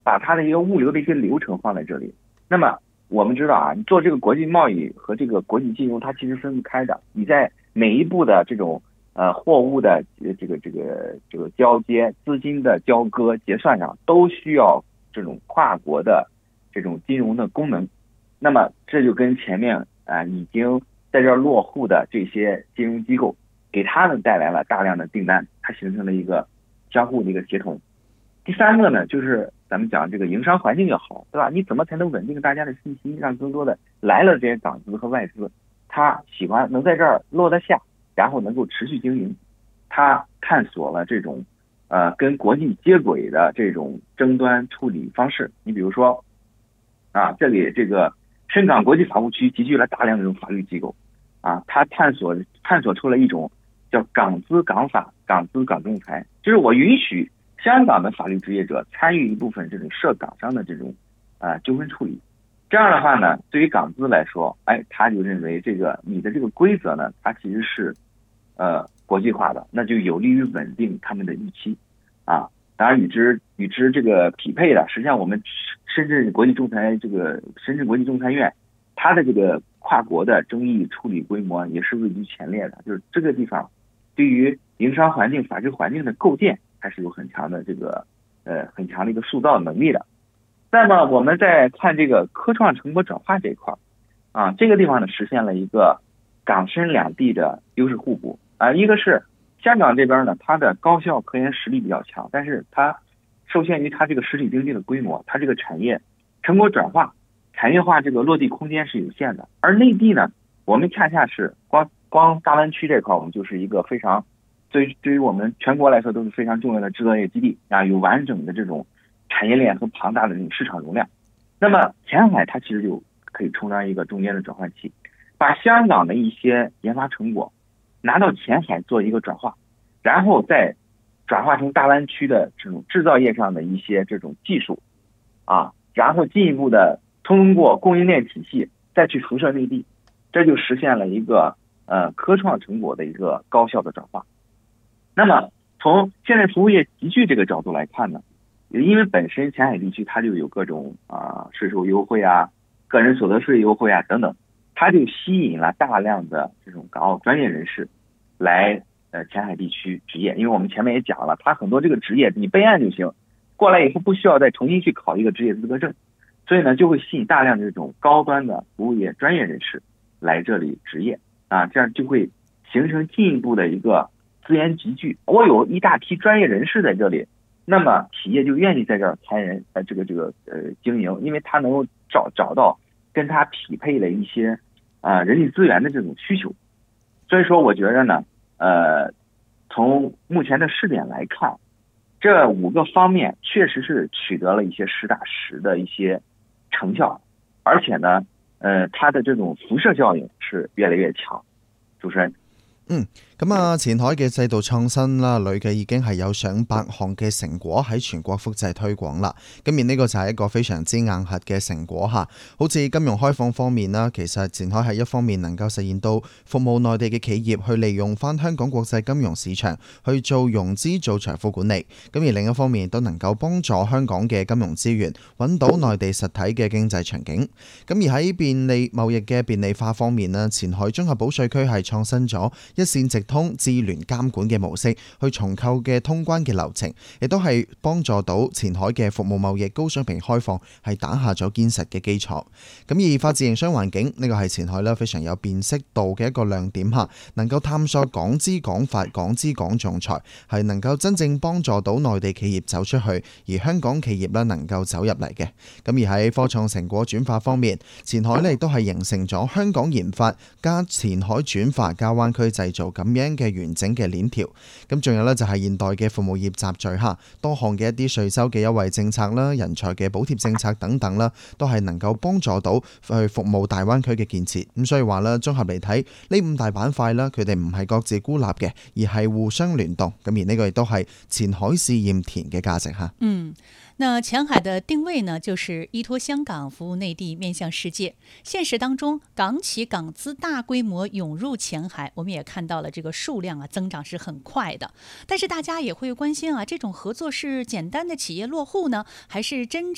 把它的一个物流的一些流程放在这里。那么我们知道啊，你做这个国际贸易和这个国际金融，它其实分不开的。你在每一步的这种货物的这个交接、资金的交割、结算上，都需要这种跨国的这种金融的功能。那么这就跟前面已经在这儿落户的这些金融机构，给他们带来了大量的订单，它形成了一个相互的一个协同。第三个呢，就是咱们讲这个营商环境要好，对吧？你怎么才能稳定大家的信心，让更多的来了这些港资和外资，他喜欢能在这儿落得下，然后能够持续经营。他探索了这种跟国际接轨的这种争端处理方式。你比如说这里这个深港国际法务区集聚了大量的这种法律机构他探索出了一种叫港资港法、港资港仲裁，就是我允许香港的法律职业者参与一部分这种涉港商的这种纠纷处理。这样的话呢，对于港资来说，他就认为这个你的这个规则呢，它其实是国际化的，那就有利于稳定他们的预期当然与之这个匹配的，实际上我们深圳国际仲裁院，它的这个跨国的争议处理规模也是位居前列的，就是这个地方对于营商环境、法治环境的构建，还是有很强的一个塑造能力的。那么我们再看这个科创成果转化这一块这个地方呢，实现了一个港深两地的优势互补一个是香港这边呢，它的高校科研实力比较强，但是它受限于它这个实体经济的规模，它这个产业成果转化、产业化这个落地空间是有限的。而内地呢，我们恰恰是光大湾区这块，我们就是一个非常对于我们全国来说都是非常重要的制造业基地有完整的这种产业链和庞大的这种市场容量。那么前海它其实就可以充当一个中间的转换器，把香港的一些研发成果拿到前海做一个转化，然后再转化成大湾区的这种制造业上的一些这种技术然后进一步的通过供应链体系再去辐射内地，这就实现了一个科创成果的一个高效的转化。那么从现代服务业集聚这个角度来看呢，因为本身前海地区它就有各种税收优惠个人所得税优惠等等，它就吸引了大量的这种港澳专业人士来前海地区执业。因为我们前面也讲了，它很多这个职业你备案就行，过来以后不需要再重新去考一个职业资格证，所以呢就会吸引大量的这种高端的服务业专业人士来这里执业这样就会形成进一步的一个资源集聚。我有一大批专业人士在这里，那么企业就愿意在这儿经营，因为他能够找到跟他匹配的一些人力资源的这种需求。所以说我觉得呢从目前的试点来看，这5个方面确实是取得了一些实打实的一些成效，而且呢它的这種輻射效應是越來越強。主持人。 咁前海嘅制度創新啦，累計已經係有上百項嘅成果喺全國複製推廣啦。咁而呢個就係一個非常之硬核嘅成果嚇。好似金融開放方面啦，其實前海係一方面能夠實現到服務內地嘅企業去利用翻香港國際金融市場去做融資做財富管理，咁而另一方面亦都能夠幫助香港嘅金融資源揾到內地實體嘅經濟場景。咁而喺便利貿易嘅便利化方面啦，前海綜合保稅區係創新咗一線直通智聯監管嘅模式去重構嘅通關嘅流程，亦都係幫助到前海嘅服務貿易高水平開放係打下咗堅實嘅基礎。咁而法治營商環境呢個係前海非常有辨識度嘅一個亮點下，能夠探索港資港法、港資港仲裁，係能夠真正幫助到內地企業走出去，而香港企業能夠走入嚟嘅。咁而喺科創成果轉化方面，前海亦都係形成咗香港研發加前海轉化加灣區製造咁樣嘅完整嘅鏈條。咁仲有就係現代嘅服務業集聚下，多項嘅一啲稅收嘅優惠政策啦、人才嘅補貼政策等等啦，都係能夠幫助到去服務大灣區嘅建設。咁所以話啦，綜合嚟睇呢5大板塊啦，佢哋唔係各自孤立嘅，而係互相聯動。咁而呢個亦都係前海試驗田嘅價值嚇。 那前海的定位呢，就是依托香港服務內地面向世界。現實當中，港企港資大規模湧入前海，我們也看到了這個數量增長是很快的。但是大家也會關心這種合作是簡單的企業落戶呢，還是真